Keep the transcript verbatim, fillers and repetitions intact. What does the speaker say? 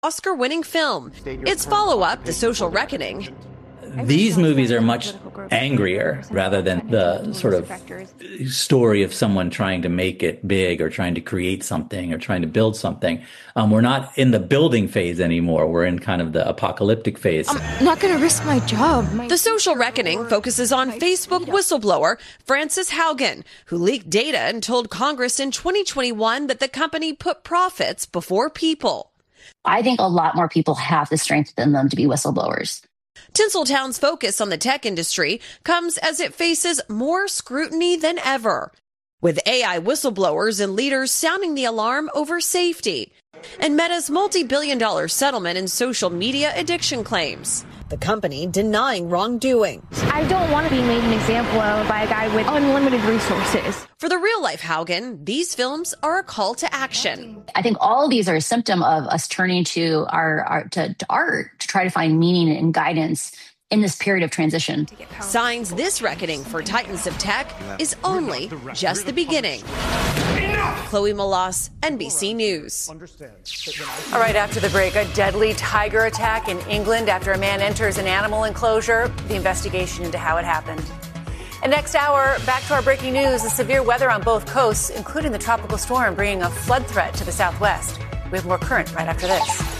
Oscar-winning film. Its follow-up, The Social Reckoning. These movies are much angrier rather than the sort of story of someone trying to make it big or trying to create something or trying to build something. Um, we're not in the building phase anymore. We're in kind of the apocalyptic phase. I'm not going to risk my job. My the Social Reckoning focuses on Facebook whistleblower Frances Haugen, who leaked data and told Congress in twenty twenty-one that the company put profits before people. I think a lot more people have the strength in them to be whistleblowers. Tinseltown's focus on the tech industry comes as it faces more scrutiny than ever, with A I whistleblowers and leaders sounding the alarm over safety, and Meta's multi-billion dollar settlement in social media addiction claims. The company denying wrongdoing. I don't want to be made an example of by a guy with unlimited resources. For the real-life Haugen, these films are a call to action. I think all of these are a symptom of us turning to our, our to, to art to try to find meaning and guidance in this period of transition. Signs this reckoning for titans of tech is only just the beginning. Chloe Malas, N B C News. All right, after the break, a deadly tiger attack in England after a man enters an animal enclosure. The investigation into how it happened. And next hour, back to our breaking news, the severe weather on both coasts, including the tropical storm bringing a flood threat to the southwest. We have more current right after this.